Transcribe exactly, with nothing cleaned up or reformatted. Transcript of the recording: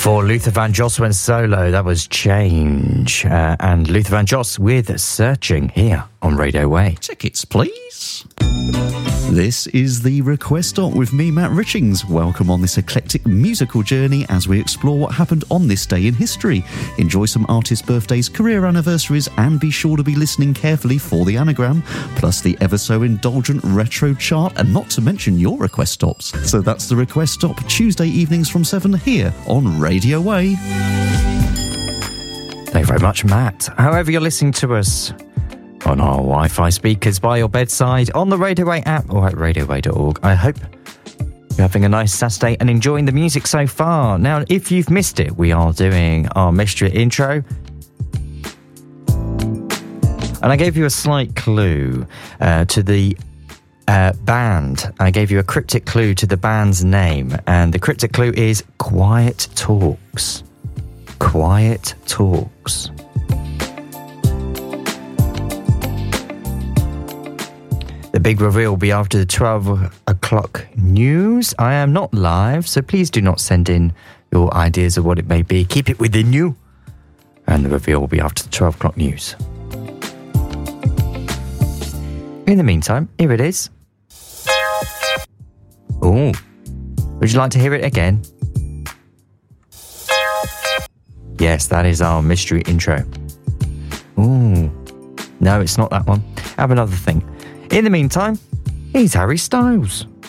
Before Luther Vandross went solo, that was Change. Uh, and Luther Vandross with Searching here on Radio Way. Tickets, please. This is the Request Stop with me, Matt Richings. Welcome on this eclectic musical journey as we explore what happened on this day in history. Enjoy some artists' birthdays, career anniversaries, and be sure to be listening carefully for the anagram, plus the ever so indulgent retro chart, and not to mention your request stops. So that's the Request Stop, Tuesday evenings from seven here on Radio Way. Thank you very much, Matt. However you're listening to us, on our Wi-Fi speakers by your bedside, on the Radio Way app, or at radio way dot org. I hope you're having a nice Saturday and enjoying the music so far. Now, if you've missed it, we are doing our mystery intro. And I gave you a slight clue uh, to the uh, band. I gave you a cryptic clue to the band's name. And the cryptic clue is Quiet Talks. Quiet Talks. The big reveal will be after the twelve o'clock news. I am not live, so please do not send in your ideas of what it may be. Keep it within you. And the reveal will be after the twelve o'clock news. In the meantime, here it is. Oh, would you like to hear it again? Yes, that is our mystery intro. Oh, no, it's not that one. Have another thing. In the meantime, here's Harry Styles.